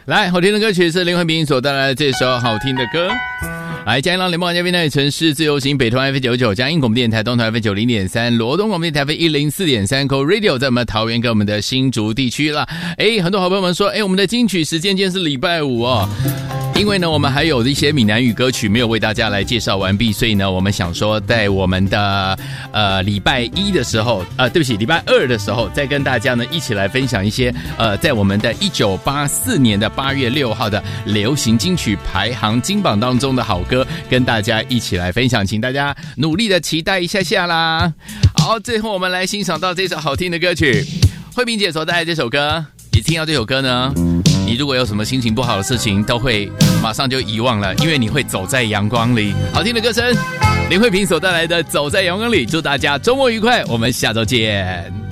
来，好听的歌曲是林慧萍所带来的这首好听的歌。来，嘉义浪联播网嘉宾台城市自由行北投 F99， 嘉义广播电台东投 F90.3， 罗东广播电台 F104.3 Go Radio 在我们桃园跟我们的新竹地区啦。很多好朋友们说，我们的金曲时间今天是礼拜五哦。因为呢，我们还有一些闽南语歌曲没有为大家来介绍完毕，所以呢，我们想说，在我们的礼拜一的时候，对不起，礼拜二的时候，再跟大家呢一起来分享一些在我们的1984年的8月6号的流行金曲排行金榜当中的好歌，跟大家一起来分享，请大家努力的期待一下下啦。好，最后我们来欣赏到这首好听的歌曲，慧萍姐所带来这首歌。你听到这首歌呢，你如果有什么心情不好的事情，都会马上就遗忘了，因为你会走在阳光里。好听的歌声，林慧萍所带来的《走在阳光里》，祝大家周末愉快，我们下周见。